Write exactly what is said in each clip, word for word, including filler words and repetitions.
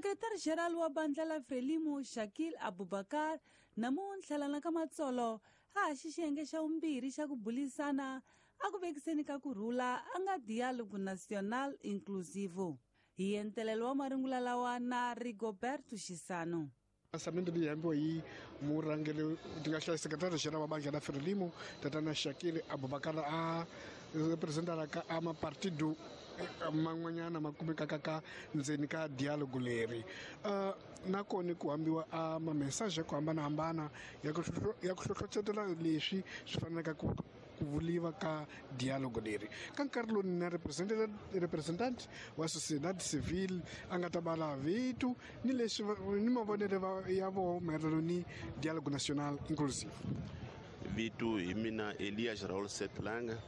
Secretary General wa Bandla la Frelimo Shakil Abubakar namuntlha lana ka matsolo ha xixiyenge xa vumbirhi xa ku bulisana a ku vekiseni ka kurhula a nga dialogue national inclusive. Hi entelelo wa maringula lawa na Rigoberto Xisano. Lançamento de Yambo aí, Murangele, tinha a secretária geral da Banca da Frelimo, Tatana Shakil Abubakar a representar a uma partido manhã na makumeka kaka nzenika dialogo leri. Na kone kuambiwa a ma message ku hambana hambana ya ku ya ku hlohlotela leswi swi fanelaka ku kuvuliwa ka dialogo leri. Kan Carlo na representant representant wa sociedade civil anga tabala vitu ni leswi ni mavonele ya vo mayelana ni dialogo national inclusive. Vitu imina Elias Raul Setlanga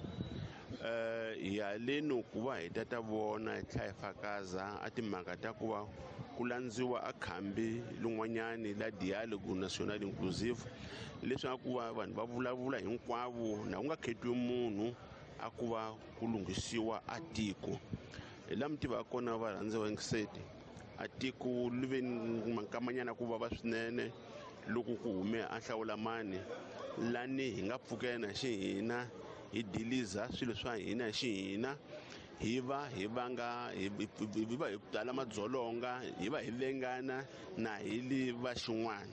Uh, ya leno kuva hi ta vona hi tlha hi fakaza a timhaka ta ku va ku landziwa a khambi lin'wanyani la dialogue national inclusive leswi nga ku va vanhu va vulavula hinkwavo na ku nga khetiwi munhu a ku va ku lunghisiwa a tiko. Hi la mi tiva kona va rhandziwa ngiseti a tiko li ve mankamanyana ku vava swinene loko ku hume a hlawulamani lani hi nga pfukela xi hina hi diliza swilo swa hina hi xihina hi va hi vanga hi va hi tala madzolonga hi va hi lengana na hi li va xin'wana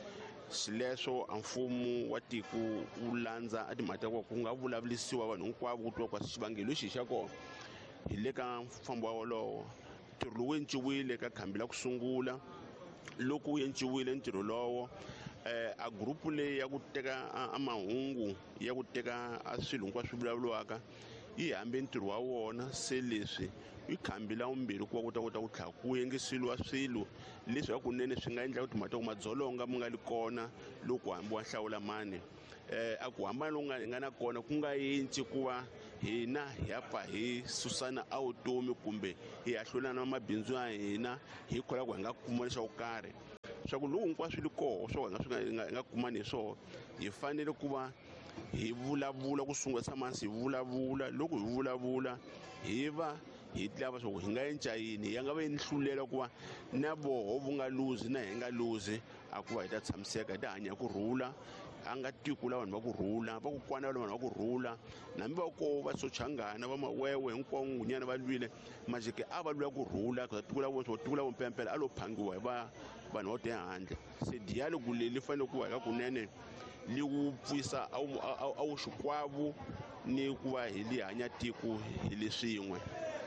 swileswo a mfumo wa tiko wu landza a timhaka ta ku nga vulavulisiwa vanhu hinkwavo ku twa kwa xivangelo xi xa kona hi le ka mfambo wa wolowo ntirho lowu enciwile ka khambi la ku sungula loko wu enciwile ntirho lowo Eh, a grupu leyi ya ku teka a mahungu ya ku teka a swilo hinkwaswo swi vulavuriwaka yi hambe ntirho wa wona se leswi yi khambi la vumbirhi ku va ku ta kota ku tlhela ku yingiseliwa swilo leswi hakunene swi nga endla ku timhaka ta ku madzolonga mi nga li kona loko hambiwa hlawulamani eh, a ku hambana loku nga hi nga na kona ku nga yinci ku va hina hi ya pfa hi susana a vutomi kumbe hi ya hlulana na mabindzu ya hina hi khola ku hi nga kuma leswa ku karhi swa ku loko hinkwaswo swi li koho swo nga swi nga nga kumani hi swona hi fanele ku va hi vulavula ku sungula samansi hi vulavula loko hi vulavula hi va hi lava swa ku hi nga endla yini ya nga va yi ni hlulela ku va na voho vu nga luzi na hi nga luzi a ku va hi ta tshamiseka hi ta hanya ku rhula a nga tiko la vanhu va ku rhula vakokwana va vanhu va ku rhula nambi va koho va sochangana va mawewe hinkwavo ngunyana va lwile majike a va lwela ku rhula tiko la vona tiko la vona mpelampela a lo phangiwa hi va vanhu vo te handle se dialogue leyi li fanele ku va hi ka kunene li wu pfisa a wu xikwavo ni ku va hi li hanya tiko hi leswin'we.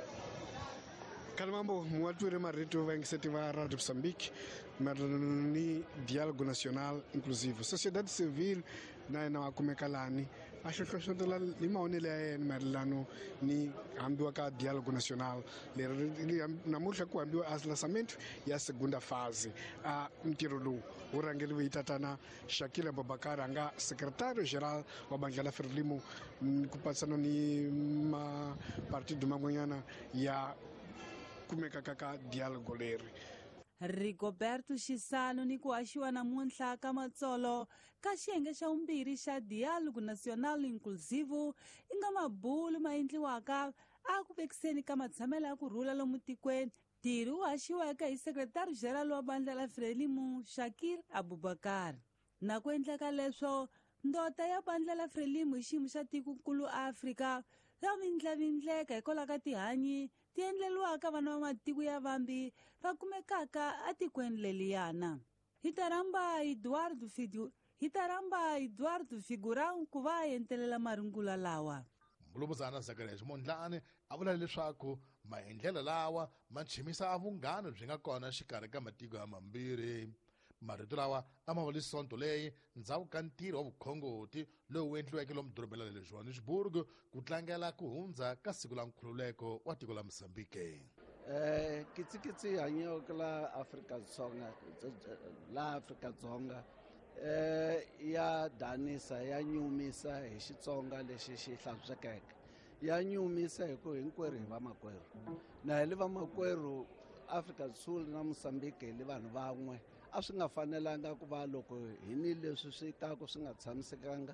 Kalimambo muwatwire marito va ingiseti va Radio Moçambique ni dialogo national inclusive sociedade civil na ina wa kumeka lani a hlohlotela ni maonelo ya yena mayelana ni hambiwa ka dialogo national leri namuntlha ku hambiwa a lançamento ya segunda fase a ntirho lowu wu rhangeriwe hi tatana Shakil Abubakar a nga secretário geral wa Bandla la Frelimo ku patsana ni mapartido man'wanyana ya kumeka kaka dialogo leri. Rigoberto Xisano ni ku haxiwa namuntlha ka matsolo ka xiyenge xa vumbirhi xa dialogue national inclusive i nga mabulu ma endliwaka a ku vekiseni ka matshamelo ya kurhula lomu tikweni ntirho wu haxiweke hi secretary general wa Bandla la Frelimo Shakil Abubakar na ku endleka leswo ndota ya Bandla la Frelimo hi xiyimo xa tikonkulu Afrika ya vindlavindleka hikwalaho ka tihanyi ti endleliwaka vana va matiko ya vambi va kumekaka a tikweni leliyana. Hi ta rhamba Eduardo Figu hi ta rhamba Eduardo Figurão ku va entelela maringula lawa. Mulumuzana Zacharias Mondlane a vula leswaku maendlelo lawa ma chimisa vunghana byi nga kona xikarhi ka matiko ya mambirhi. Marito lawa a ma vuli sonto leyi ndzhaku ka ntirho wa vukhongoti lowu endliweke lomu dorobeni ra le Johannesburg ku tlangela ku hundza ka siku la nkhululeko wa tiko la Mozambique. Eh kitsikitsi hanyaka la Afrika-Dzonga la Afrika-Dzonga eh ya danisa ya nyumisa hi Xitsonga lexi xi hlantswekeke ya nyumisa hi ku hinkwerhu hi vamakwerhu na hi le vamakwerhu Afrika-Dzonga na Mozambique hi le vanhu van'we a swi nga fanelanga ku va loko hi ni leswi swi ta ku swi nga tshamisekanga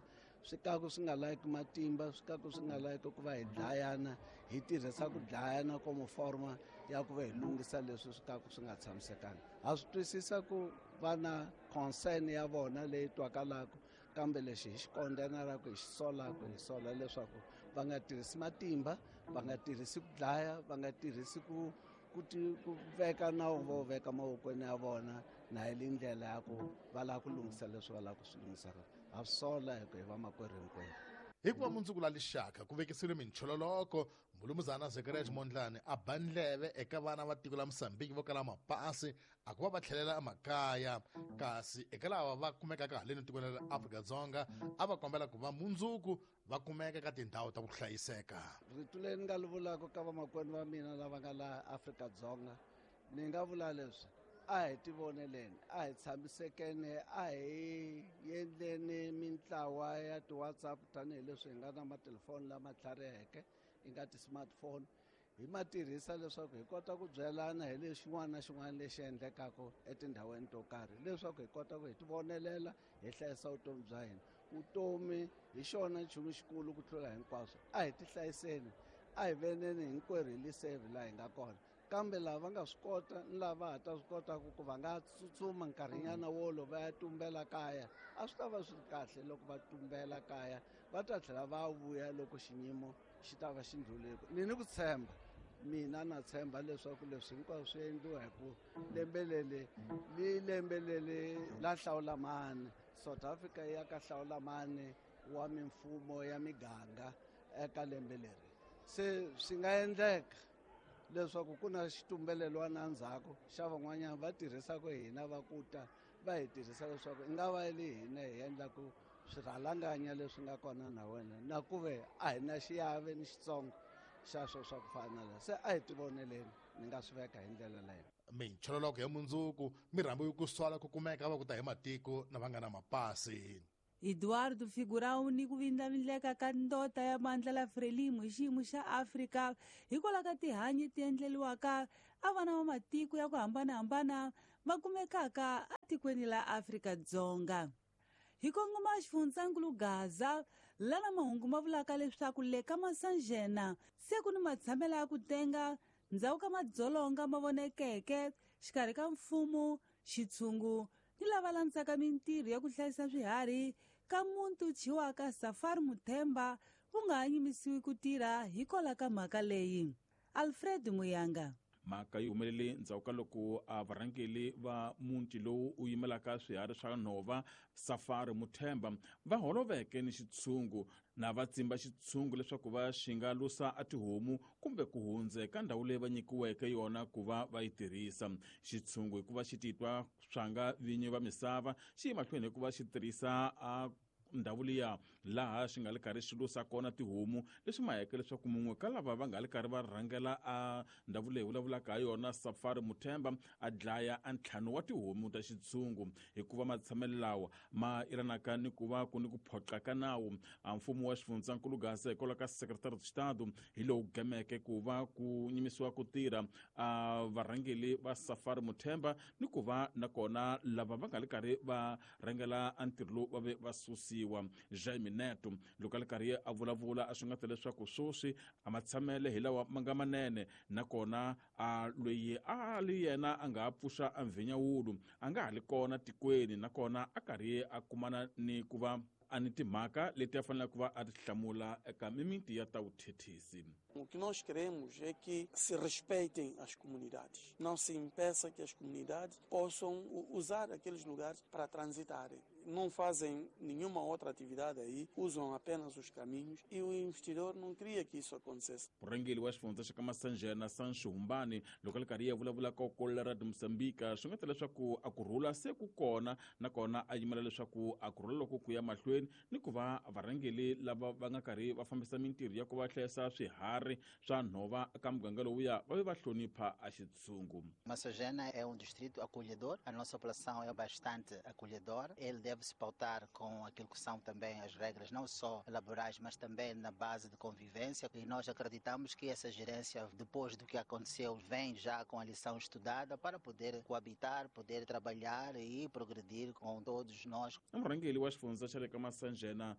swi kaku swi nga laveki matimba, swi kaku swi nga laveki ku va hi dlayana hi tirhisa ku dlayana como forma ya ku va hi lunghisa leswi swi kaku swi nga tshamisekanga. Ha swi twisisa ku va na concern ya vona leyi twakalaka, kambe lexi hi xi kondenaraku hi xi solaku hi sola leswaku va nga tirhisi matimba, va nga tirhisi ku dlaya, va nga tirhisi ku ku ti ku veka nawu vo veka mavokweni ya vona na hi le ndlela ya ku va lava ku lunghisa leswi va lava ku swi lunghisaka. Ha swi sola hi ku hi va makwerhu hinkwerhu. Hikuva mundzuku la lixaka ku vekisile minchololoko, Mbulumuzana Zacharias Mondlane a ba ndleve eka vana va tiko la Mosambiki vo kala mapasi a ku va va tlhelela emakaya, kasi eka lava va kumekaka haleni tikweni ra Afrika-Dzonga a va kombela ku va mundzuku va kumeka ka tindhawu ta ku hlayiseka. Rito leri ni nga li vulaka ka vamakwenu va mina lava nga laha Afrika-Dzonga ni nga vula leswi, a hi ti voneleni, a hi tshamisekeni, a hi endleni mintlawa ya ti-WhatsApp tanihileswi hi nga na matelefoni lama tlhariheke, hi nga ti-smartphone, hi ma tirhisa leswaku hi kota ku byelana hi le xin'wana na xin'wana lexi endlekaka etindhawini to karhi, leswaku hi kota ku hi ti vonelela hi hlayisa vutomi bya hina. Vutomi hi xona nchumu xikulu ku tlula hinkwaswo. A hi ti hlayiseni, a hi veneni hinkwerhu hi lisave laha hi nga kona, kambe lava va nga swi kota ni lava ha ta swi kotaka ku va nga tsutsuma nkarhinyana wolo va ya tumbela kaya, a swi ta va swi ri kahle loko va tumbela kaya, va ta tlhela va vuya loko xiyimo xi ta va xi ndlhulile. Ni ni ku tshemba, mina na tshemba leswaku leswi hinkwaswo swi endliwa hi ku lembe leli li lembe leli la hlawulamani, South Africa ya ka hlawulamani wa mimfumo ya miganga eka lembe leri. Se swi nga endleka leswaku ku na xitumbelelwana ndzhaku xa van'wanyana va tirhisaka hina va kuta va hi tirhisa leswaku i nga va li hina hi endlaku swirhalanganya leswi nga kona na wena, na ku ve a hi na xiyave ni xitsongo xa swo swa ku fana na. Se a hi ti voneleni, ni nga swi veka hi ndlela leyo. Minchololoko ya mundzuku mirhambu yi ku sola ku kumeka va ku ta hi matiko na va nga na mapasi. Eduardo Figurão ni ku vindlavindleka ka ndota ya mandla la Frelimo hi xiyimo xa Afrika hikwalaho ka tihanyi ti endleliwaka a vana va matiko ya ku hambanahambana va kumekaka atikweni la Afrika-Dzonga. Hi kongoma xifundzankulu Gaza lana mahungu ma vulaka leswaku le ka Masanjena se ku ni matshamelo ya ku tenga ndzhaku ka madzolonga ma vonekeke xikarhi ka mfumo, xitshungu ni lava landzaka mintirho ya ku hlayisa swiharhi ka muntu chiwaka Safari Muthemba wu nga ha yimisiwi ku tirha hikwalaho ka mhaka leyi. Alfred Muyanga. Mhaka yi humelele ndzhaku ka loko a varhangeli va muti lowu u yimelaka swiharhi swa nhova Safari Muthemba va holoveke ni xitshungu na va tsimba xitshungu leswaku va xi nga lusa a tihomu kumbe ku hundzeka ndhawu leyi va nyikiweke yona ku va va yi tirhisa. Xitshungu hikuva xi titwa swa nga vinyi va misava xi mahlweni hikuva xi tirhisa a ndhawu liya laha xi nga le karhi xi lusa kona tihomu leswi maheke leswaku mun'we ka lava va nga le karhi va rhangela a ndhawu leyi vulavulaka ha yona Safari Muthemba a dlaya a ntlhanu wa tihomu ta xitshungu hikuva matshamelo lawa ma iranaka ni ku va ku ni ku phoqa ka nawu. A mfumo wa xifundzankulu Gaza hikwalaho ka Secretary of State hi lowu gemeke ku va ku nyimisiwa ku tirha a varhangeli va Safari Muthemba ni ku va nakona lava va nga le karhi va rhangela a ntirho lowu va ve va susi Jaime Neto loko a le karhi a vulavula a swi nga ta leswaku swoswi a matshamele hi lawa ma nga manene nakona a loyi a li yena a nga ha pfuxa a mvinyawulu a nga ha li kona tikweni nakona a karhi a kumana ni ku va a ni timhaka leti a fanele ku va a ti hlamula eka mimiti ya ta vuthethisi. O que nós queremos é que se respeitem as comunidades, não se impeça que as comunidades possam usar aqueles lugares para transitarem. Não fazem nenhuma outra atividade aí, usam apenas os caminhos e o investidor não queria que isso acontecesse. Murhangeli wa xifundza xa ka Masanjena Sancho Humbane loko le karhi ya vulavula ka kolera ra Mozambique swi nga ta leswaku a kurhula se ku kona nakona a yimela leswaku a kurhula loko ku ya mahlweni ni ku va varhangeli lava va nga karhi va fambisa mintirho ya ku va hlayisa swiharhi swa nhova eka muganga lowuya va ve va hlonipha a xitshungu. Masanjena é um distrito acolhedor, a nossa população é bastante acolhedora, ele deve se pautar com aquilo que são também as regras, não só laborais, mas também na base de convivência. E nós acreditamos que essa gerência, depois do que aconteceu, vem já com a lição estudada para poder coabitar, poder trabalhar e progredir com todos nós. Murhangeli wa xifundza xa le ka Masanjena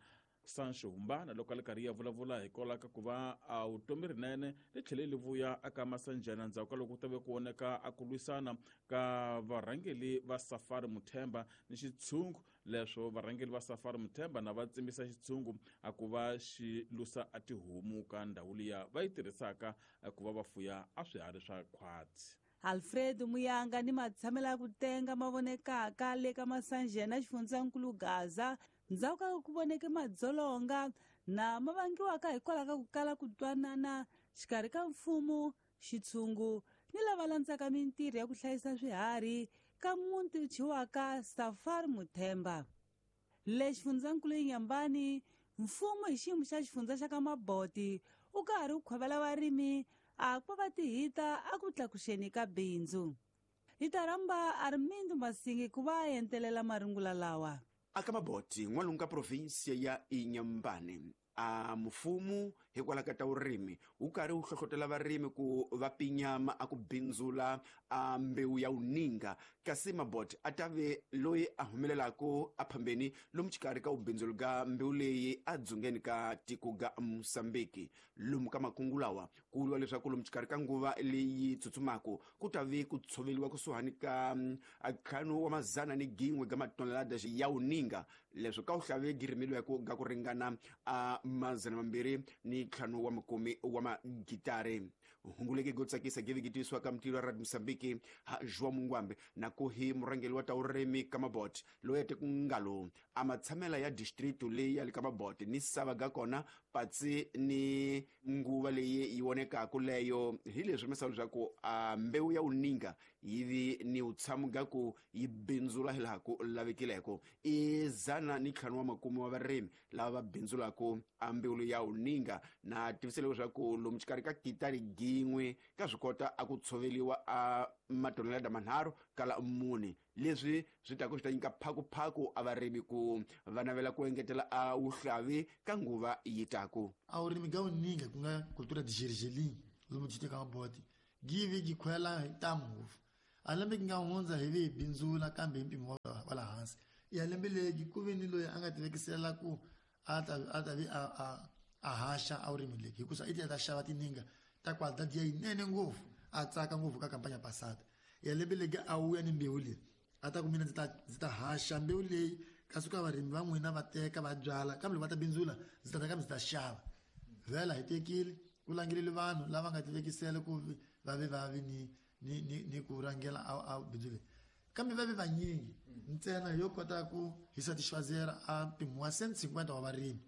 Sancho Humbana loko le karhi ya vulavula hikwalaho ka ku va a vutomi rinene le tlhele li vuya aka Masanjana ndzhaku ka loko ku ta ve ku oneka a ku lwisana ka varhangeli va Safari Muthemba ni xitshungu leswo varhangeli va Safari Muthemba na va tsimbisa xitshungu a ku va xi lusa a tihomu ka ndhawu liya va yi tirhisaka ku va va fuya a swiharhi swa khwatsi. Alfred Muyanga ni matshamela ku tenga mavonekaka le ka Masanjana xifundzakulu Gaza ndzhaku ka ku voneke madzolonga na mavangiwaka hikwalaho ka ku kala ku twanana xikarhi ka mfumo, xitshungu ni lava landzaka mintirho ya ku hlayisa swiharhi ka muti uchiwaka Safari Muthemba. Le xifundzakulu Inyambani mfumo hi xiyimo xa xifundza xa ka Maboti u karhi u khwavela varimi a ku va tihita a ku tlakuxeni ka bindzu. Hi ta rhamba Armindo Masingi ku va entelela marungula lawa. Aka Maboti n'walungu ka provinsia ya Inyambane a mfumo hikwalaho ka ta vurimi wu karhi wu hlohlotela varimi ku va pinyama a ku bindzula a mbewu ya uninga kasi Maboti a ta ve loyi a humelelako a phambeni lomu xikarhi ka ubindzulu ka mbewu leyi a dzungeni ka tiko ga Mosambiki lomu ka makungu lawa ku vuriwa leswaku lomu xikarhi ka nguva leyi tsutsumako ku ta ve ku tshoveliwa kusuhani ka ntlhanu wa mazana ni gin'we ga matonelada ya uninga leswo ka u hlave girimeliweko ga ku ringana a mazana mambirhi ni ntlhanu wa makume wa magitare hunguleke go tsakisa ge vigitisiwa ka mutilo wa Radio Mosambiki ha Joa Mungwambe na ku hi murangeli wa taurimi ka Maboti loyi ate ku ngalo a matshamela ya district leyi ya le ka Maboti ni sava ga kona patsi ni nguva leyi yi wonekaka leyo hi leswi misalo swaku a mbewu ya uninga yivi ni utsamu ga ku yi bindzula hilaku lavekileko izana ni ntlhanu wa makume wa varimi lava bindzulako a mbewu ya uninga na tivisele swaku lomu xikarhi ka kitari gin'we ka swi kota a ku tshoveliwa a matonelada manharhu kala mune leswi swi ta ku swi ta nyika phakuphaku a varimi ku va navela ku engetela a wuhlavi ka nguva yi tako. A vurimi ga uninga ku nga kultura di xirixelingi lomu xiteka Maboti givi gi khwela hi tamufu a lembe ki nga hundza hi vi hi bindzula kambe hi mpimo wa la hansi ya lembe legi ku ve ni loyi a nga tivekisela ku a ta a ta vi a a a haxa a vurimi legi hikusa i ta xava tininga ta qualidade ya yinene ngopfu a tsaka ngopfu ka kampanya pasada ya lembe legi a wuya ni mbewu leyi a ta ku mina ndzi ta ndzi ta haxa mbewu leyi ka suka varimi va n'wina va teka va byala kambe loko va ta bindzula ndzi ta ta kambe ndzi ta xava vhela hi tekile ku langelile vanhu lava nga tivekisela ku va ve va vi ni ni ni ni ku rangela a a bindzule kambe va ve vanyingi ntsena yo kota ku hi satisfazer a mpimo wa cent cinquenta wa varimi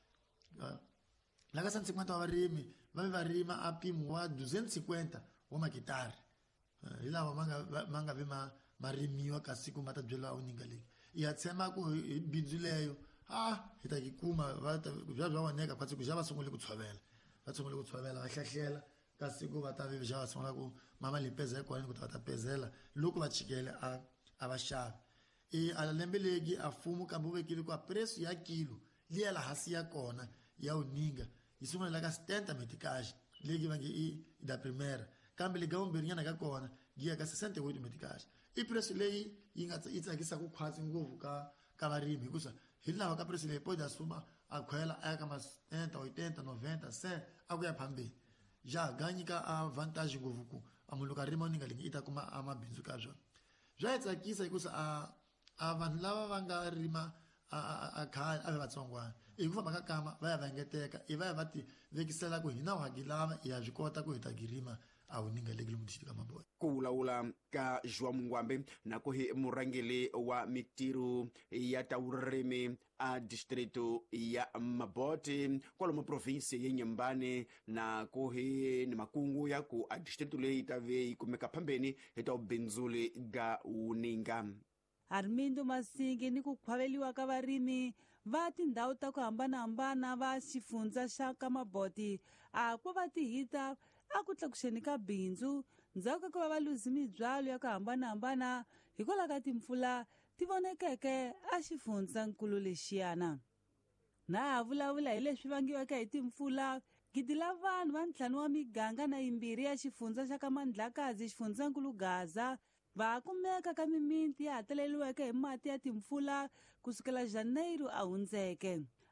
la ka cent cinquenta wa varimi va ve varima a mpimo wa duecento cinquenta wa magitari hi lava ma nga ma nga ve ma marimiwa ka siku ma ta byela uninga leyi ya tshema ku hi bindzu leyo ah hi ta ki kuma va ta bya bya waneka phatsi ku ja va sungule ku tshovela va sungule ku tshovela va hlahlela ka siku va ta ve ja va sungula ku mama lipeza ko ku ta ta pezela loko va chikele a a va xava e ala lembe legi a fumo ka buvekile ku a preço ya kilo liya la hasi ya kona ya uninga yi sungula ka setenta meticage legi va nge i da primeira kambe le gaumbirinyana ka kona giya ka sessenta e oito meticage i preço leyi yi nga yi tsakisa ku khwatsi ngopfu ka ka varimi hikusa hi lawa ka preço leyi pode asuma a khwela a ka ma setenta oitenta noventa cem a ku ya phambeni ja ganyika a vantage ngopfu ku a munhu ka rima uninga leyi ita kuma a mabindzu ka byona bya tsakisa hikusa a a vanhu lava va nga rima a a khale a ve vatsongwana hi ku famba ka kama va ya va engeteka i va ya va ti vekisela ku hina wagilava ya swi kota ku hi ta girima a uninga leyi lomu ka Maboti ku vulavula ka Joa Mungwambe na ku hi murangeli wa mintirho ya ta vurimi a distrito ya Maboti kwalomu provinsi ya Nyambane na ku hi ni makungu ya ku a distrito leyi ta ve yi kumeka phambeni hi ta ubindzuli ga uninga. Armindo Masingi ni ku khwaveliwa ka varimi va tindhawu ta ku hambanahambana va xifundza xa ka Maboti a ku va tihita a ku tlakuxeni ka bindzu ndzhaku ka ku va va luzi mibyalo ya ku hambanahambana hikwalaho ka timpfula ti vonekeke a xifundzankulu lexiyana. Na ha vulavula hi leswi vangiwaka hi timpfula gidi la vanhu va ntlhanu wa miganga na yimbirhi ya xifundza xa ka Mandlakazi xifundzankulu Gaza va kumeka ka mimiti ya hataleliweke hi mati ya timpfula kusukela Janeiro a hundzeke.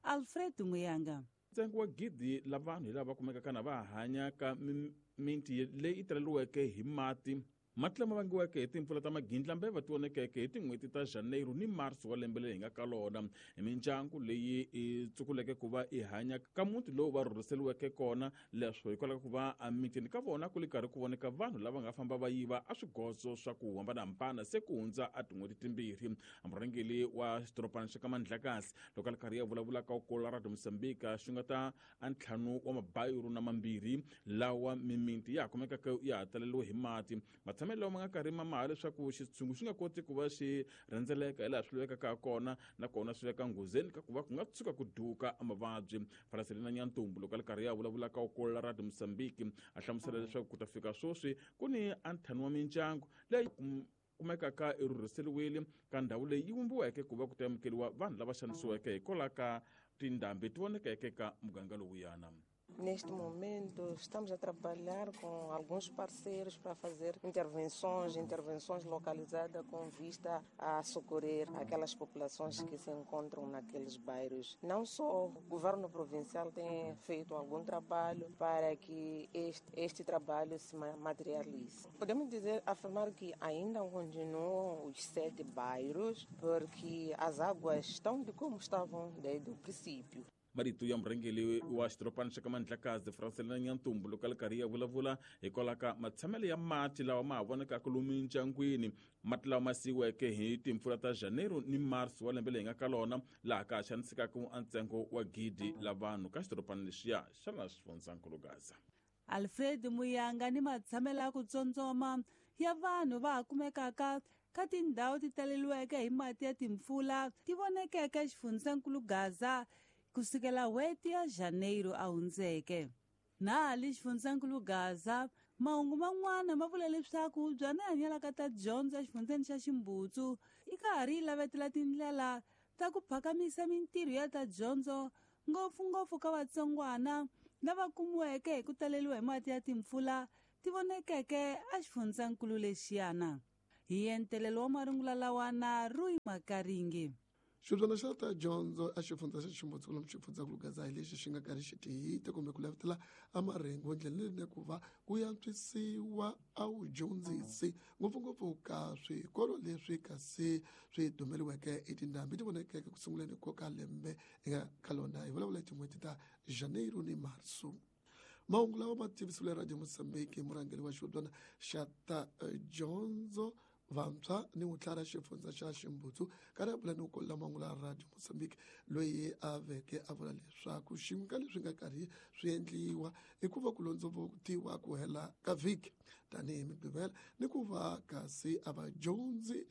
Alfred Muyanga. ntsengo wa gidi la vanhu hi lava kumekaka na va hanya ka mimiti leyi taleliweke hi mati mati lama vangiweke hi timpfula ta magindlambe va ti vonekeke hi tin'hweti ta Janeiro ni Marso wa lembe leyi hi nga ka lona hi mindyangu leyi i tsukuleke ku va i hanya ka muti lowu va rhurhiseliweke kona leswo hikwalaho ku va emitini ka vona ku li karhi ku voneka vanhu lava nga famba va yiva a swigozo swa ku hambanahambana se ku hundza a tin'hweti timbirhi murhangeli wa xitoropana xa ka Mandlakazi loko a ri karhi ya vulavula ka kola Radio Mozambique xi nga ta a ntlhanu wa mabayiro na mambirhi lawa mimiti ya kumekaka ya ha taleliwe hi mati lawa ma nga karhi ma maha leswaku xitshungu xi nga koti ku va xi rhendzeleka hi laha swi lavekaka kona nakona swi veka nghozeni ka ku va ku nga tshuka ku duka mavabyi Faraselina Nyantumbu loko a ri karhi ya vulavula ka kola Radio Mozambique a hlamusela leswaku ku ta fika swoswi ku ni a ntlhanu wa mindyangu leyi kumekaka erhurhiseliwile ka ndhawu leyi yi vumbiweke ku va ku ta amukeliwa vanhu lava xanisiweke hikwalaho ka tindhambi ti vonekeke ka muganga lowuyana. Neste momento, estamos a trabalhar com alguns parceiros para fazer intervenções, intervenções localizadas com vista a socorrer aquelas populações que se encontram naqueles bairros. Não só o governo provincial tem feito algum trabalho para que este, este trabalho se materialize. Podemos dizer, afirmar que ainda continuam os sete bairros, porque as águas estão de como estavam desde o princípio. marito ya murhangeli wa xitoropana xa ka Mandlakazi Faraselina Nyantumbu loko a ri karhi ya vulavula hikwalaho ka matshamelo ya mati lawa ma ha vonekaka lomu mindyangwini mati lawa ma siyiweke hi timpfula ta Janeiro ni Marso wa lembe leyi nga ka lona laha ka ha xanisekaka antsengo wa gidi la vanhu ka xitoropana lexiya xa la xifundzankulu Gaza. Alfred Muyanga ni matshamelo ya ku tsotsoma ya vanhu va ha kumekaka ka tindhawu ti taleliweke hi mati ya timpfula ti vonekeke xifundzankulu Gaza kusukela n'hweti ya Janeiro a hundzeke. Na hali xifundzankulu Gaza mahungu man'wana ma vula leswaku byana hanyalaka ta dyondzo exifundzeni xa Ximbutsu i karhi yi lavetela tindlela ta ku phakamisa mintirho ya ta dyondzo ngopfungopfu ka vatsongwana lava kumiweke hi ku taleliwa hi mati ya timpfula ti vonekeke a xifundzankulu lexiyana. Hi entelelo wa marungula lawa na Rui Makaringi. Xibyana xa ta dyondzo a xifundza xa Ximbutsu lomu xifundzankulu Gaza hi lexi xi nga karhi xi tihita kumbe ku lavetela amarengo ndleleni ku va ku yantswisiwa a vudyondzisi ngopfungopfu ka swikolo leswi kasi swi dumeliweke hi tindhambi ti vonekeke ku sunguleni ko ka lembe eka ka lona hi vulavula hi tin'hweti ta Janeiro ni Marso. Mahungu lawa ma tivisiwile Radio Mozambique murhangeli wa xibyana xa ta dyondzo vantshwa ni vutlhari xifundza xa Ximbutsu karhi a vula ni ku kolela mahungu la Radio Mozambique loyi a veke a vula leswaku xin'we leswi nga karhi swi endliwa i ku va ku londzovutiwa ku hela ka vhiki tanihi migqivela ni ku va kasi a vadyondzi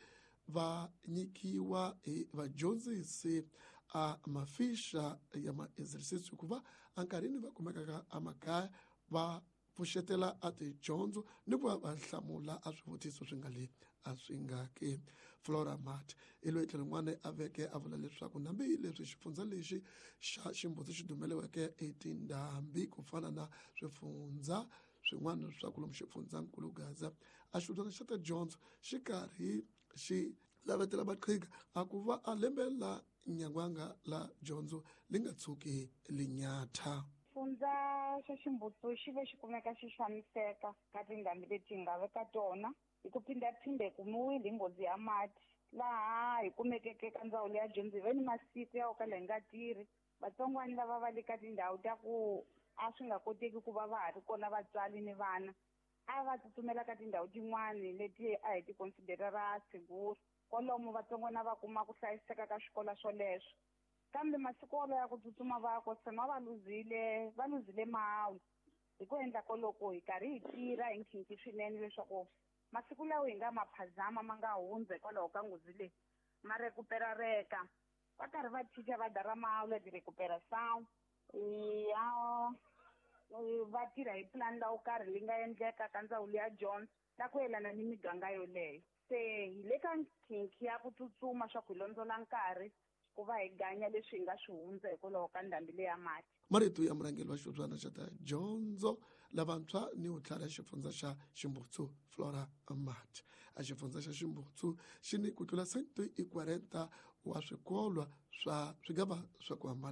va nyikiwa hi vadyondzisi a mafixa ya maexercisi ku va ankarhini va kumekaka emakaya va pfuxetela a tidyondzo ni ku va va hlamula a swivutiso swi nga le a swi nga ke. Flora Mart i loyi tlhelo n'wana a veke a vula leswaku nambi leswi xifundza lexi xa Ximbutsu xi dumeleweke hi tindhambi ku fana na swifundza swin'wana swa ku lomu xifundzankulu Gaza a xifundzana xa ta dyondzo xi karhi xi lavetela maqhinga a ku va a lembe la nyangwanga la dyondzo li nga tshuki linyatha. Xifundza xa Ximbutsu xi ve xi kumeka xi xaniseka ka tindhambi leti hi nga veka tona hi ku phindaphinde hi kumiwile hi nghozi ya mati laha hi kumekeke ka ndzawulo ya dyondzo hi ve ni masiku ya kala hi nga tirhi vatsongwana lava va le ka tindhawu ta ku a swi nga koteki ku va va ha ri kona vatswari ni vana a va tsutsumela ka tindhawu tin'wani leti a hi ti considerara siguri kwalomu vatsongwana va kuma ku hlayiseka ka swikolo swoleswo kambe masiku ya ku tsutsuma va ko tshama va luzile va luzile mahawu hi ku endla koloko hi karhi hi tirha hi nkhinkhi swinene leswaku masiku lawa hi nga maphazama ma nga hundza hikwalaho ka nghozi leyi ma rekuperareka va karhi va thicha va dara mahawu la ti-recuperação ya va tirha hi plan lawo karhi leyi nga endleka ka ndzawulo ya dyondzo la ku yelana ni miganga yoleyo se hi le ka nkhinkhi ya ku tsutsuma swa ku hi londzola nkarhi ku va hi ganya leswi hi nga swi hundza hikwalaho ka ndhambi leya mati. Marito ya murhangeli wa xibyana xa ta dyondzo lavantshwa ni vutlhari ya xifundza xa Ximbutsu Flora Mart. A xifundza xa Ximbutsu xi ni ku tlula cento i quarenta wa swikolwa swa swigava swa ku hambana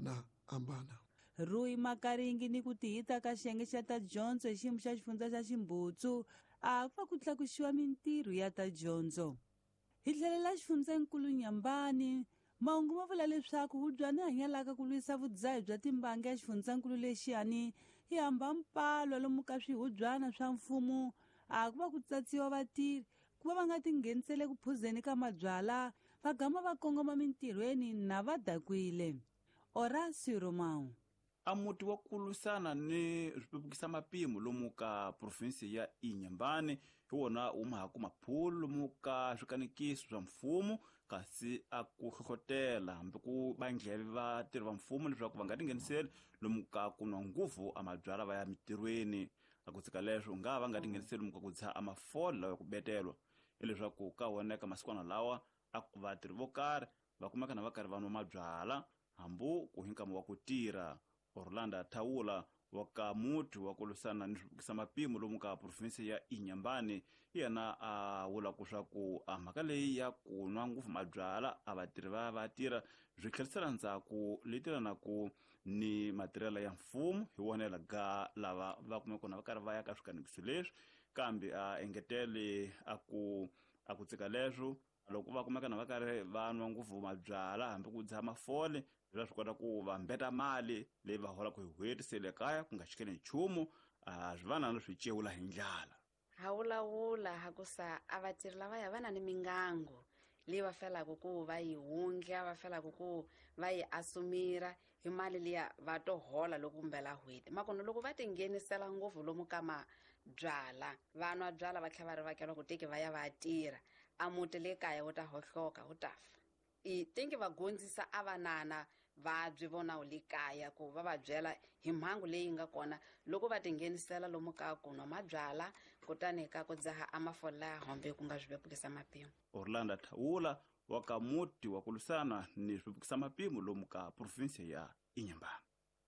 ambana. Rui Makaringi ni ku tihita ka xiyenge xa ta dyondzo hi xiyimo xa xifundza xa Ximbutsu a ku va ku tlakuxiwa mintirho ya ta dyondzo. Hi tlhelela xifundzankulu Nyambani, mahungu ma vula leswaku Hudyani hanyalaka ku lwisa vudzahi bya timbangi ya xifundzankulu lexiyani hi hamba mpalo lomu ka swihudyana swa mfumo a ku va ku tsatsiwa vatirhi ku va va nga tinghenisele ku phuzeni ka mabyala va gama va kongoma mintirhweni na va dakwile. Horacio Romão. A muti wa ku lwisana ni swipepukisa mapimo lomu ka provinsi ya Inhambane hi wona wu mahaka maphulu lomu ka swikanekiso swa mfumo kasi a ku hlohlotela hambi ku bandleve vatirhi va mfumo leswaku va nga tingheniseli lomu ka ku nwa nguvu a mabyala va ya mitirhweni. A ku tsika leswo nga va nga tingheniseli lomu ka ku dzaha amafole lawa ya ku betelwa hileswaku ka woneka masikwana lawa a vatirhi vo karhi va kumeka na va karhi va nwa mabyala hambu ku hi nkama wa ku tirha. Orlando Thawula wa ka muti wa ku lwisana ni swipepukisa mapimo lomu ka provinsi ya Inhambane yena a vula ku swa ku a mhaka leyi ya ku nwa nguvu mabyala a vatirhi va va tirha byi tlherisela ndzhaku letiranaku ni matirhelo ya mfumo hi wonela ga lava va kumekona va karhi va ya ka swikanekiso leswi kambe a engetele a ku a ku tsika leswo loko va kumekana va karhi va nwa nguvu mabyala hambi ku dzaha mafole leswi swi kota ku va mbeta mali leyi va holaka hi hwetisele kaya ku nga xikeli nchumu a swi vana na swi cewula hi ndlala. Hawulawula hakusa a vatirhi lavaya va na ni mingangu leyi va felaka ku va yi hungya va felaka ku va yi asumira hi mali liya va to hola loko mbela hweti makona loko va tinghenisela ngopfu lomu ka mabyala va nwa byala va tlhela va ri vakela ku teki va ya va tirha a muti le kaya wu ta hohloka wu ta fa. I tenki va gondzisa a vanana va byi vona le kaya ku va va byela hi mhangu leyi nga kona loko va tinghenisela lomu ka ku nwa mabyala kutani ka ku dzaha amafola hombe ku nga swipepukisa mapimo. Orlando Thawula wa ka muti wa ku lwisana ni swipepukisa mapimo lomu ka provinsi ya Inhambane.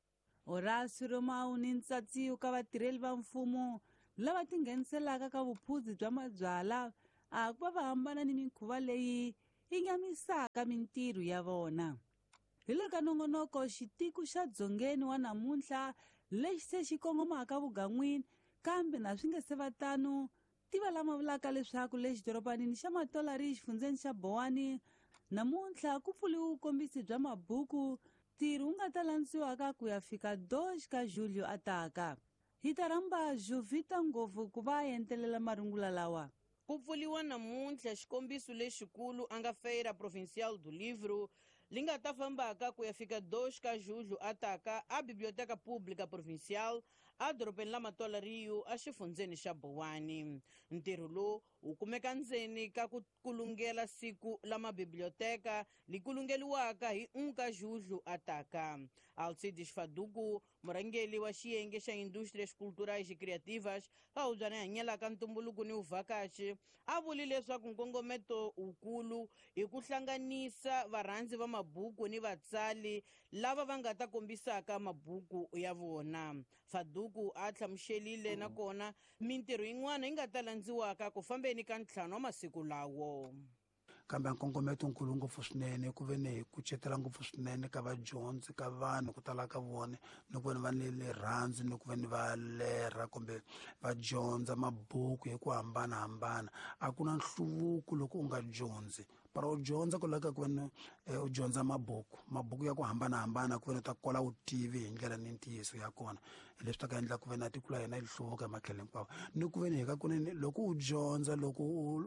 Horacio Romão ni ntsatsiyo ka vatirheli va mfumo lava tingheniselaka ka vuphuzi bya mabyala a ku va va hambana ni mikhuva leyi yi nyamisaka mintirho ya vona. Hi le ka nongonoko xitiku xa dzongeni wa namuntlha lexi se xi kongomaka vugan'wini kambe na swi nge se va tano ti va lama vulaka leswaku lexi dorobanini xa Matolari xifundzeni xa Bowani namuntlha ku pfuliwe vukombisi bya mabuku ntirho wu nga ta landziwaka ku ya fika dox ka Julio a taka. Hi ta rhamba Jovita ngopfu ku va entelela marungula lawa. Ku pfuliwa namuntlha xikombiso lexikulu a nga Feira Provincial do Livro li nga ta fambaka ku ya fika dox ka Julho a taka a Biblioteca Pública Provincial a doropeni la Matolariyo a xifundzeni xa Bowani. Ntirho lowu wu kumeka ndzeni ka ku kulungela siku la mabiblioteka li kulungeliwaka hi un ka Julho a taka. Alcides Faduku, murangeli wa xiyenge xa Indústrias Culturais e Criativas a Hudyani hanyelaka ntumbuluko ni uvhakachi a vuli leswaku nkongometo wukulu hi ku hlanganisa varhandzi va mabuku ni vatsali lava va nga ta kombisaka mabuku ya vona. Faduku a tlhamuxelile na kona mintirho yin'wana yi nga ta landziwaka ku fambeni ka ntlhanu wa masiku lawo. Kambe nkongometo nkulu ngopfu swinene ku ve ni hi kucetela ngopfu swinene ka vadyondzi ka vanhu ku tala ka vona ni ku ve ni va ni le rhandzu ni ku ve ni va lerha kumbe va dyondza mabuku hi ku hambanahambana. A ku na nhluvuko loko u nga dyondzi para u dyondza ku laka ku ve ni u dyondza mabuku mabuku ya ku hambanahambana ku ve ni u ta kola vutivi hi ndlela ni ntiyiso ya kona. Hi leswi ta ka endla ku ve na tiko la hina yi hluvuka hi matlhelo hinkwawo ni ku ve ni hi ka kunene loko u dyondza loko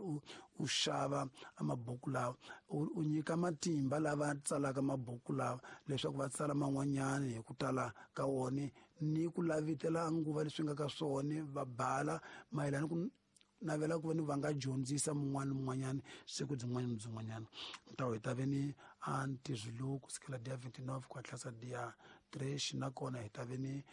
u xava mabuku lawa u nyika matimba lava tsalaka mabuku lawa leswaku va tsala man'wanyana hi ku tala ka wona ni ku lavitela nguva leswi nga ka swona va bala mayelana ku navela ku ve ni va nga dyondzisa mun'wana mun'wanyana siku byin'wana ni byin'wanyana. Tawu hi ta ve ni a ntizulu ku sukela dia twenty-nine ku hatlasa dia tresh nakona hi ta ve ni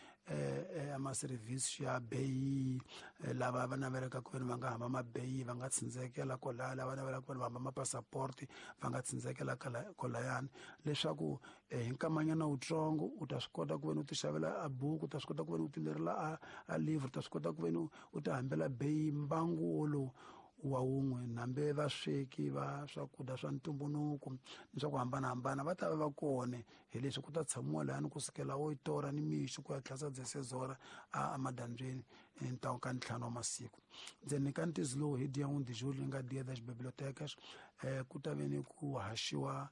amaserivisi ya beyi lava va navelaka ku ve ni va nga hamba mabeyi va nga tsindzekela kolaya lava navelaka ku ve ni va hamba mapasaporti va nga tsindzekela kolayani leswaku hi nkamanyana wutsongo u ta swi kota ku ve ni u ti xavela a buku u ta swi kota ku ve ni u ti lerela a livre u ta swi kota ku ve ni u ti hambela beyi mbangu wolowo wa wun'we nambe vasweki va swakudya swa ntumbuluko ni swa ku hambanahambana va ta va va kone hi leswi ku ta tshamiwa layani ku sukela wo itora ni mixo ku ya tlhasa dzesezora a madandzweni ntawu ka ntlhanu wa masiku ndzeni ka ntizi lowu hi dia n'wi dijuli nga dia das bibliotecas um ku ta ve ni ku haxiwa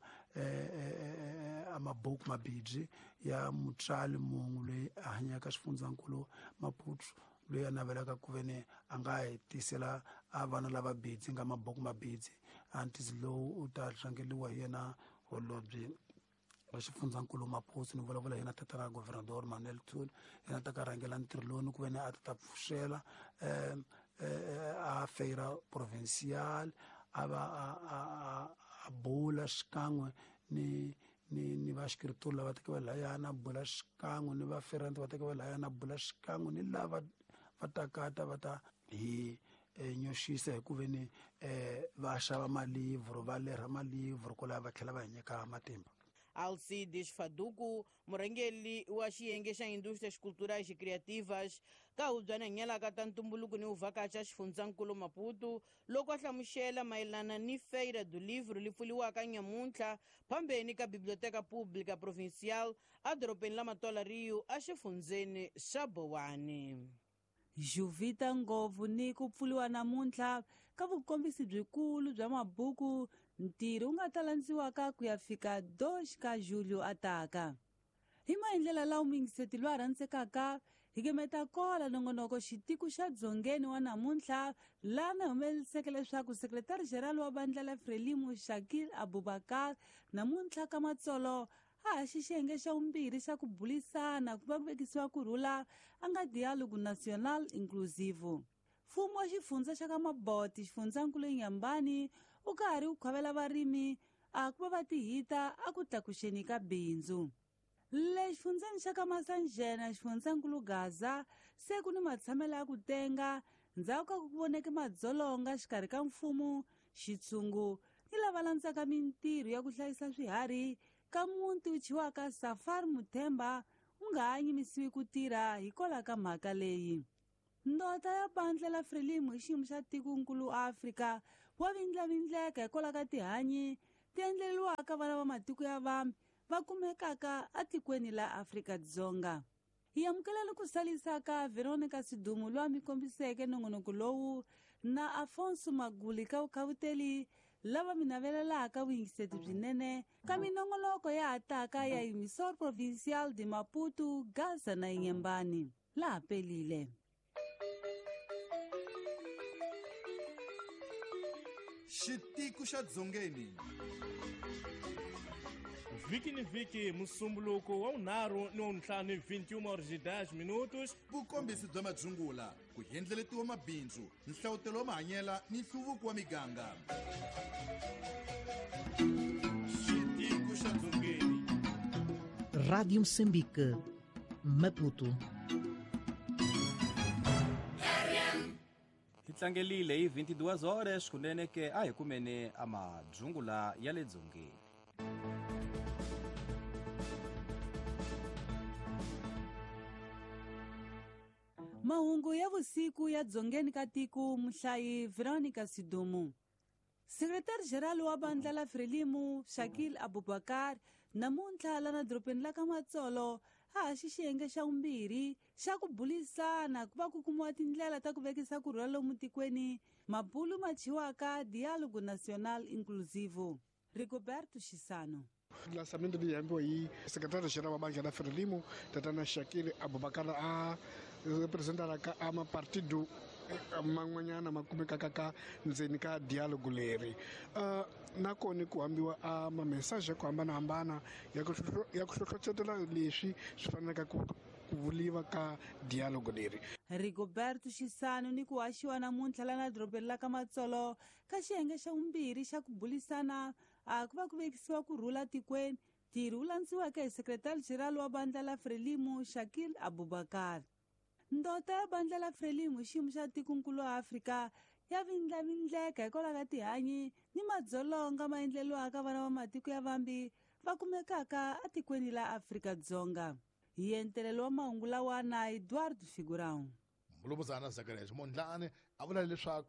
amabuku mabidzi ya mutswali mun'we loyi a hanyaka xifundzankulu Maputo loyi a navelaka ku ve ni a nga hetisela a vana lava bidzi nga mabuku mabidzi a ntizi lowu u ta tlangeliwa hi yena holobye wa xifundzankulu Maputo ni vulavula yena tatana governador Manuel Tuli yena ta ka rhangela ntirho lowu ni ku ve ni a ta ta pfuxela um a feira provincial a va a bula xikan'we ni ni ni va xikiritori lava teke va layana bula xikan'we ni va ferente va teke va layana bula xikan'we ni lava va takata va ta hi nyoxisa hi ku ve ni um va xava malivro va lerha malivro ku lava va tlhela va hi nyika matimba. Alcides Faduku, murangeli wa xiyenge xa indústrias culturais e criativas ka hubyana nyelaka ta ntumbuluko ni uvakacha xifundzankulu Maputo loko a hlamuxela mayelana ni feira do livro li pfuliwaka nyamuntlha phambeni ka biblioteca pública provincial a doropeni la Matola Rio a xifundzeni xa Bowani. Juvita ngopfu ni ku pfuliwa namuntlha ka vukombisi byikulu bya mabuku ntirho wu nga ta landziwaka ku ya fika dos ka julho a taka hi maendlela lawa muingiseti loyi a rhandzesekaka hi gemeta kola nongonoko xitiku xa dzongeni wa namuntlha laha na humeliseke leswaku sekretari general wa bandla la Frelimo Shakil Abubakar namuntlha ka matsolo a haxi xiyenge xa vumbirhi xa ku bulisana ku va ku vekisiwa kurhula a nga dialogue national inclusive. Mfumo wa xifundza xa ka Maboti xifundzankulu Nyambani u karhi u khwavela varimi a ku va va tihita a ku tlakuxeni ka bindzu. Le xifundzeni xa ka Masanjena xifundzankulu Gaza se ku ni matshamelo ya ku tenga ndzhaku ka ku voneke madzolonga xikarhi ka mfumo xitshungu ni lava landzaka mintirho ya ku hlayisa swiharhi ka muti u chiwaka Safari Muthemba u nga ha yimisiwi ku tirha hikola ka mhaka leyi. Ndota ya bandla la Frelimo hi xiyimo xa tikonkulu Afrika wa vindlavindleka hikola ka tihanyi ti endleliwaka vana va matiko ya vambi va kumekaka a tikweni la Afrika-Dzonga. Hi amukeleni ku salisa ka Veronica Sidumu loyi a mi kombiseke nongonoko lowu na Afonso Maguli ka ukhavuteli lava mi navelelaka vuyingiseti byinene ka minongoloko ya hataka ya Emisor Provincial de Maputo, Gaza na Nyembani laha pelile. Xitiku xa dzongeni vhiki ni vhiki musumbuluko wa unharhu ni wuntlhanu hi vinte e uma horas e dez minutos vukombisi bya madzungula ku hendleletiwa mabindzu nhlawutelo wa mahanyela ni nhluvuko wa miganga. xitiku xa dzongeni. Rádio Moçambique, Maputo. Tlangelile hi vinte e duas horas kunene ke a hi kumene a madzungula ya le dzongeni. Mahungu ya vusiku ya dzongeni ka tiko muhlayi Veronica Sidumu. Sekretari General wa bandla la Frelimo Shakil Abubakar namuntlha lana doropeni la ka Matsolo a haxi xiyenge xa vumbirhi xa ku bulisana ku va ku kumiwa tindlela ta ku vekisa kurhula lomu tikweni mabulu ma chiwaka dialogue national inclusive. Rigoberto Xisano. Lançamento de Yambo e secretário geral da Banca da Frelimo, Tatana Shakil Abubakar a representar a uma partido man'wanyana makumeka ka ndzeni ka dialogue leri nakoni ku hambiwa a mamesaje ku hambanahambana ya ku hlohlotela leswi swi faneleka ku vuliwa ka dialogue leri. Rigoberto Xisano ni ku haxiwa namuntlha lana doropeni la ka Matsolo ka xiyenge xa vumbirhi xa ku bulisana a ku va ku vekisiwa kurhula tikweni ntirho wu landziweke hi sekretari general wa bandla la Frelimo Shakil Abubakar. Ndota ya bandla la Frelimo xiyimo xa tikonkulu Afrika ya vindlavindleka hikola ka tihanyi ni madzolonga ma endleliwaka vana va matiko ya vambi va kumekaka a tikweni la Afrika-Dzonga. Hi entelelo wa mahungu lawa na Eduardo Figurão. Mulumuzana Zacharias Mondlane a vula leswaku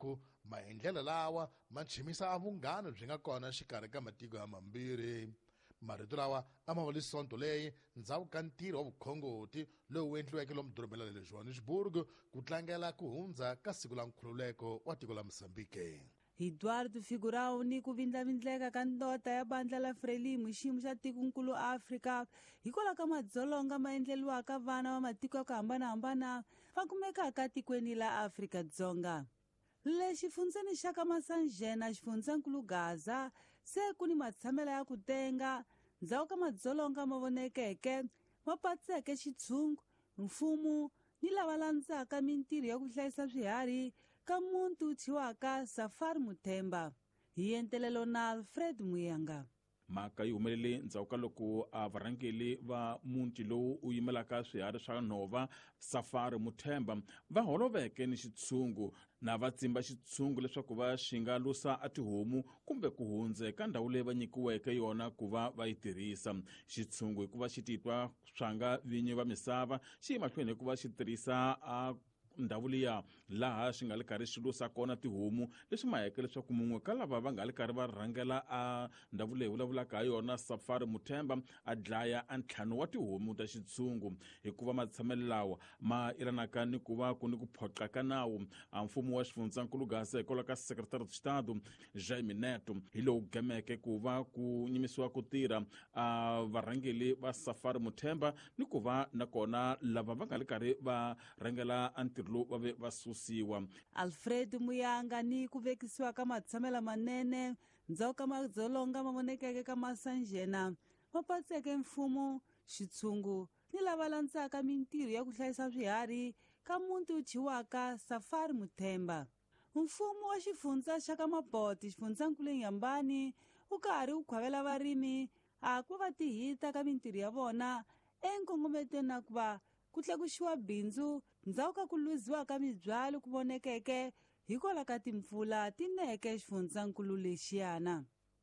maendlelo lawa ma chimisa vunghana byi nga kona xikarhi ka matiko ya mambirhi. Marito lawa a ma vuli sonto leyi ndzhaku ka ntirho wa vukhongoti lowu endliweke lomu dorobeni ra le Johannesburg ku tlangela ku hundza ka siku la nkhululeko wa tiko la Mozambique. Eduardo Figurão ni ku vindlavindleka ka ndota ya bandla la Frelimo hi xiyimo xa tikonkulu Afrika hikwalaho ka madzolonga ma endleliwaka vana va matiko ya ku hambanahambana va kumekaka tikweni la Afrika-Dzonga. Lexi fundzeni xa ka Masanjena xifundzakulu Gaza se ku ni matshamelo ya ku tenga ndzhaku ka madzolonga ma vonekeke ma patseke xitshungu mfumo ni lava landzaka mintirho ya ku hlayisa swiharhi ka muntu thyiwaka Safari Muthemba. Hi entelelo na Alfred Muyanga. Mhaka yi humelele ndzhaku ka loko a varhangeli va muti lowu u yimelaka swiharhi swa nhova Safari Muthemba va holoveke ni xitshungu na va tsimba xitshungu leswaku va xi nga lusa a tihomu kumbe ku hundze ka ndhawu leyi va nyikiweke yona ku va va yi tirhisa. Xitshungu hikuva xi titwa swa nga vinyi va misava xi yi mahlweni hikuva xi tirhisa a ndhawu liya laha swi nga le karhi xi lusa kona tihomu leswi maheke leswaku mun'we ka lava va nga le karhi va rhangela a ndhawu leyi vulavulaka ha yona Safari Muthemba a dlaya a ntlhanu wa tihomu ta xitshungu hikuva matshamelo lawa ma ilanaka ni ku va ku ni ku phoqa ka nawu a mfumo wa xifundzankulu Gaza hikwalaho ka Secretary of State Jaime Neto hi lowu gemeke ku va ku nyimisiwa ku tirha a varhangeli va Safari Muthemba ni ku va nakona lava va nga le karhi va rhangela a ntirho lowu va ve va susiwa. Alfred Muyanga ni ku vekisiwa ka matshamelo manene ndzhaku ka madzolonga ma vonekeke ka Masanjena ma patseke mfumo xitshungu ni lava landzaka mintirho ya ku hlayisa swiharhi ka muntu thyiwaka Safari Muthemba. Mfumo wa xifundza xa ka Maboti xifundzankulu Nyambani u karhi u khwavela varimi a ku va tihita ka mintirho ya vona enkongometweni na ku va ku tlakuxiwa bindzu ndzhaku ka ku luziwa ka mibyalo ku vonekeke hikwalaho ka timpfula ti neke xifundzankulu lexiyana.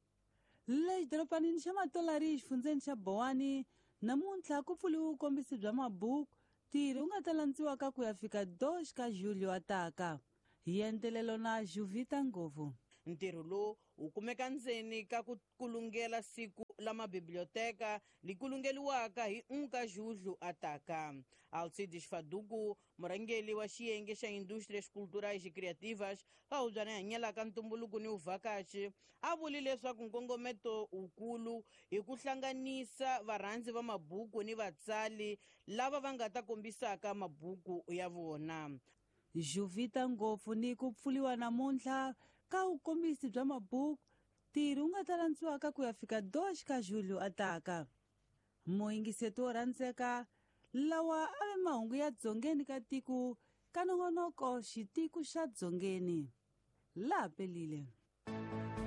Lexi doropanini xa Matolari xifundzeni xa Bowani namuntlha ku pfuliwe vukombisi bya mabuku tirhi u nga ta landziwaka ku ya fika dos ka Julio wa taka. Hi entelelo na Juvita Ngovu. Ntirho lowu wu kumeka ndzeni ka ku kulungela siku la mabiblioteka likulungeliwaka hi unka Julio ataka. Alcides Faduku, murhangeli wa xiyenge xa indústrias culturais e criativas va hubyana hanyelaka ntumbuluko ni uvhakachi a vuli leswaku nkongometo wukulu hi ku hlanganisa varhandzi va mabuku ni vatsali lava va nga ta kombisaka mabuku ya vona. Juvita ngopfu ni ku pfuliwa namuntlha ka vukombisi bya mabuku tirhi u nga ta landziwaka ku ya fika dos ka Julio ataka. Muyingiseti wo rhandzeka lawa a ve mahungu ya dzongeni ka tiko ka nongonoko xitiku xa dzongeni laha pelile.